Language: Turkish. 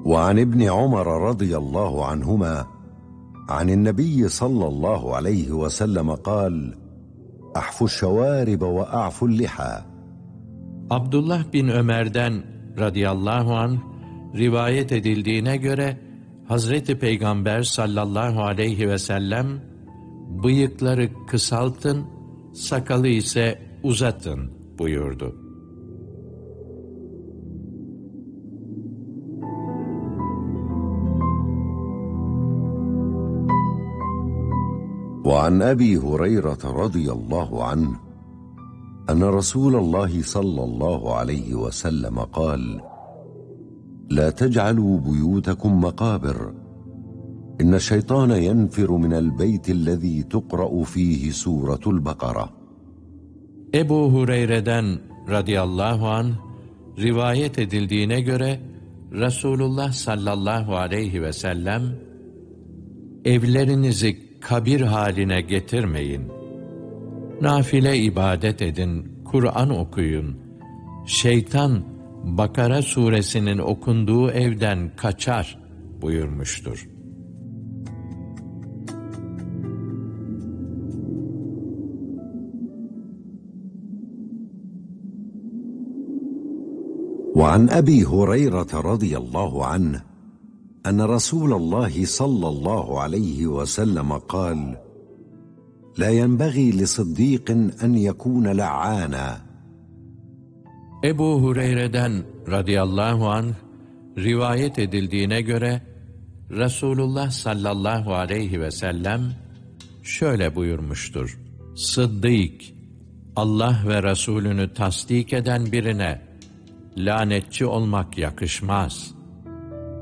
وعن ابن عمر رضي الله عنهما عن النبي صلى الله عليه وسلم قال: أحفوا الشوارب وأعفوا اللحى. Abdullah bin Ömer'den radıyallahu anh rivayet edildiğine göre Hazreti Peygamber sallallahu aleyhi ve sellem bıyıkları kısaltın, sakalı ise uzatın buyurdu. وعن أبي هريرة رضي الله عنه أن رسول الله صلى الله عليه وسلم قال: لا تجعلوا بيوتكم مقابر إن الشيطان ينفر من البيت الذي تقرأ فيه سورة البقرة. Ebu Hureyre'den radıyallahu anh rivayet edildiğine göre Resulullah sallallahu aleyhi ve sellem evlerinizi kabir haline getirmeyin. Nafile ibadet edin, Kur'an okuyun. Şeytan Bakara suresinin okunduğu evden kaçar buyurmuştur. وعن أبي هريرة رضي الله عنه أن رسول الله صلى الله عليه وسلم قال: لا ينبغي لصديق أن يكون لعانا. Ebu Hureyre'den radıyallahu anh rivayet edildiğine göre Resulullah sallallahu aleyhi ve sellem şöyle buyurmuştur: Sıddık, Allah ve Resulünü tasdik eden birine lanetçi olmak yakışmaz.